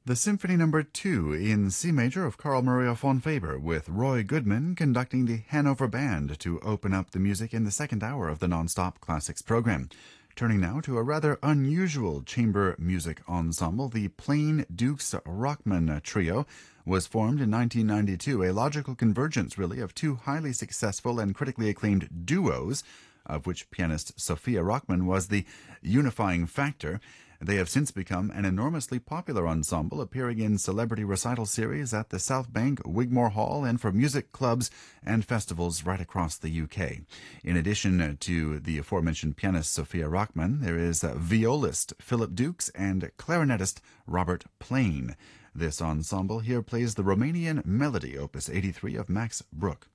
The Symphony No. 2 in C major of Carl Maria von Faber, with Roy Goodman conducting the Hanover Band to open up the music in the second hour of the Nonstop Classics program. Turning now to a rather unusual chamber music ensemble, the Plain Dukes Rockman Trio was formed in 1992, a logical convergence, really, of two highly successful and critically acclaimed duos, of which pianist Sophia Rockman was the unifying factor. They have since become an enormously popular ensemble, appearing in celebrity recital series at the South Bank, Wigmore Hall, and for music clubs and festivals right across the UK. In addition to the aforementioned pianist Sophia Rockman, there is violist Philip Dukes and clarinetist Robert Plain. This ensemble here plays the Romanian Melody, Opus 83 of Max Bruch.